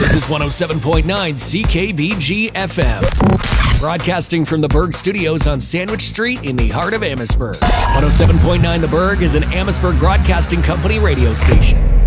This is 107.9 CKBG FM. Broadcasting from the Berg Studios on Sandwich Street in the heart of Amherstburg. 107.9 The Berg is an Amherstburg Broadcasting Company radio station.